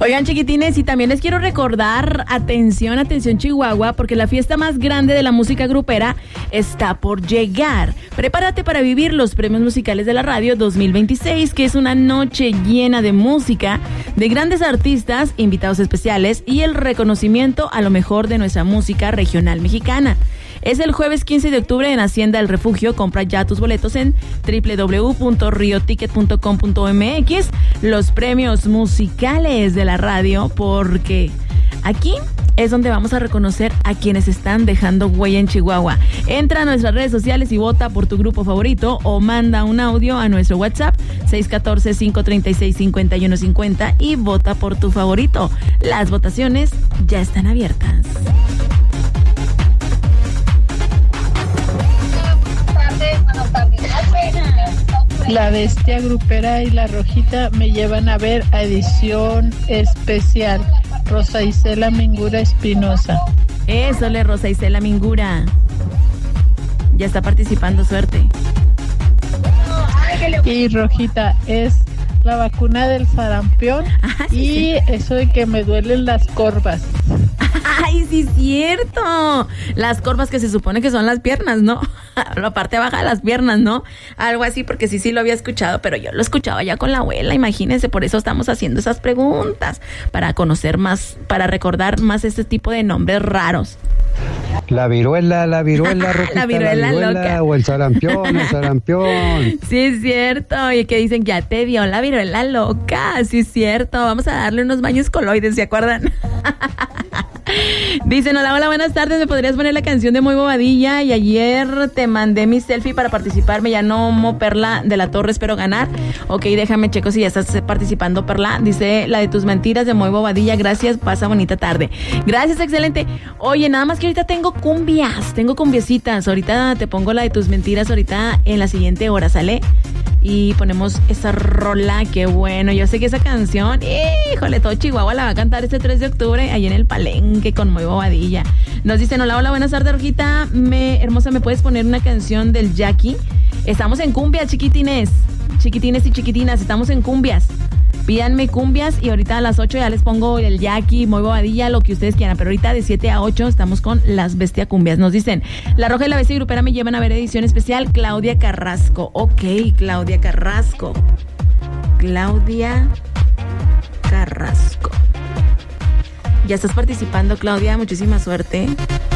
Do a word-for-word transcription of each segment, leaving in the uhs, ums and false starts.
Oigan, chiquitines, y también les quiero recordar, atención, atención Chihuahua, porque la fiesta más grande de la música grupera está por llegar. Prepárate para vivir los premios musicales de la radio dos mil veintiséis, que es una noche llena de música, de grandes artistas, invitados especiales y el reconocimiento a lo mejor de nuestra música regional mexicana. Es el jueves quince de octubre en Hacienda El Refugio. Compra ya tus boletos en doble u doble u doble u punto rio ticket punto com punto m x. Los premios musicales de la radio, porque aquí es donde vamos a reconocer a quienes están dejando huella en Chihuahua. Entra a nuestras redes sociales y vota por tu grupo favorito o manda un audio a nuestro WhatsApp seis uno cuatro, cinco tres seis, cinco uno cinco cero y vota por tu favorito. Las votaciones ya están abiertas. La Bestia Grupera y La Rojita me llevan a ver a edición especial. Rosa Isela Mingura Espinosa. Eso le Rosa Isela Mingura. Ya está participando, suerte. Y Rojita es la vacuna del sarampión. Ah, sí, y sí. Eso de que me duelen las corvas. ¡Ay, sí es cierto! Las corvas que se supone que son las piernas, ¿no? La parte baja de las piernas, ¿no? Algo así, porque sí, sí lo había escuchado, pero yo lo escuchaba ya con la abuela, imagínense, por eso estamos haciendo esas preguntas, para conocer más, para recordar más este tipo de nombres raros. La viruela, la viruela, Rojita, la viruela, la viruela loca. O el sarampión, el sarampión. Sí, es cierto. Y que dicen, ya te dio la viruela loca. Sí, es cierto. Vamos a darle unos baños coloides, ¿se acuerdan? Dicen, hola, hola, buenas tardes. ¿Me podrías poner la canción de Muy Bobadilla? Y ayer te mandé mi selfie para participar. Me llamo Perla de la Torre, espero ganar. Ok, déjame checo si ya estás participando, Perla. Dice, la de tus mentiras de Muy Bobadilla. Gracias, pasa bonita tarde. Gracias, excelente. Oye, nada más que ahorita tengo cumbias, tengo cumbiecitas. Ahorita te pongo la de tus mentiras, ahorita en la siguiente hora, ¿sale? Y ponemos esa rola, qué bueno. Yo sé que esa canción, híjole, todo Chihuahua la va a cantar este tres de octubre, ahí en el Palenque con Muy Bobadilla. Nos dicen, hola, hola, buenas tardes, Rojita. Me, hermosa, ¿me puedes poner una canción del Jackie? Estamos en cumbias, chiquitines. Chiquitines y chiquitinas, estamos en cumbias. Pídanme cumbias y ahorita a las ocho ya les pongo el Jackie, Muy Bobadilla, lo que ustedes quieran. Pero ahorita de siete a ocho estamos con las Bestia Cumbias. Nos dicen, La Roja y la Bestia Grupera me llevan a ver edición especial. Claudia Carrasco. Ok, Claudia Carrasco. Claudia Carrasco. Ya estás participando, Claudia. Muchísima suerte.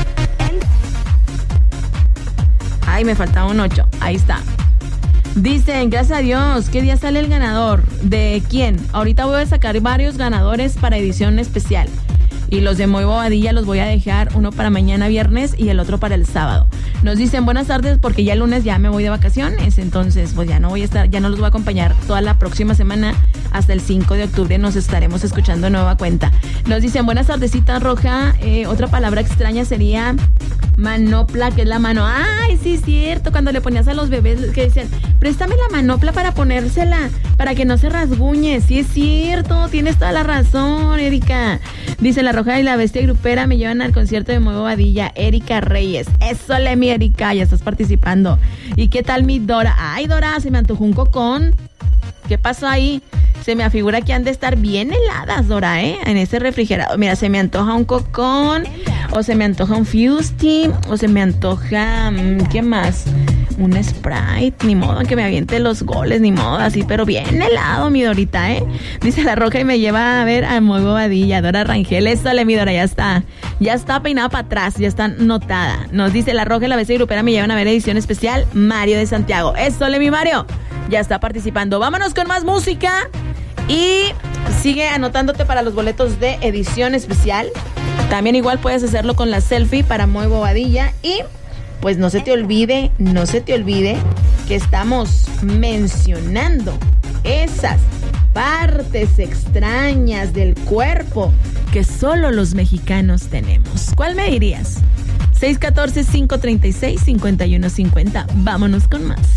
Ay, me faltaba un ocho. Ahí está. Dicen, gracias a Dios, ¿qué día sale el ganador? ¿De quién? Ahorita voy a sacar varios ganadores para edición especial. Y los de Muy Bobadilla los voy a dejar, uno para mañana viernes y el otro para el sábado. Nos dicen, buenas tardes, porque ya el lunes ya me voy de vacaciones, entonces pues ya no voy a estar, ya no los voy a acompañar toda la próxima semana. Hasta el cinco de octubre nos estaremos escuchando nueva cuenta. Nos dicen, buenas tardecitas, Roja. Eh, otra palabra extraña sería manopla, que es la mano. Ay, sí, es cierto, cuando le ponías a los bebés que decían, préstame la manopla para ponérsela, para que no se rasguñe. Sí, es cierto, tienes toda la razón, Erika. Dice, La Roja y la Bestia Grupera me llevan al concierto de Muy Bobadilla. Erika Reyes. Eso, le mi Erika, ya estás participando. ¿Y qué tal mi Dora? Ay, Dora, se me antojó un cocón. ¿Qué pasó ahí? Se me afigura que han de estar bien heladas, Dora, ¿eh? En ese refrigerador. Mira, se me antoja un cocón, o se me antoja un Fusti, o se me antoja, ¿qué más? Un Sprite, ni modo que me aviente los goles, ni modo, así, pero bien helado, mi Dorita, ¿eh? Dice La Roja y me lleva a ver a Muy Bobadilla, Dora Rangel. Eso, mi Dora, ya está. Ya está peinada para atrás, ya está notada. Nos dice La Roja y la Bestia Grupera me llevan a ver edición especial, Mario de Santiago. Eso, mi Mario. Ya está participando. Vámonos con más música. Y sigue anotándote para los boletos de edición especial. También igual puedes hacerlo con la selfie para Muy Bobadilla. Y pues no se te olvide, no se te olvide que estamos mencionando esas partes extrañas del cuerpo que solo los mexicanos tenemos. ¿Cuál me dirías? seis uno cuatro, cinco tres seis, cinco uno cinco cero. Vámonos con más.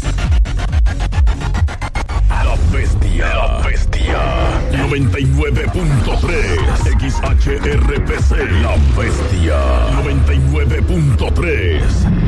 La Bestia, La Bestia, noventa y nueve punto tres, X H R P C, La Bestia, noventa y nueve punto tres.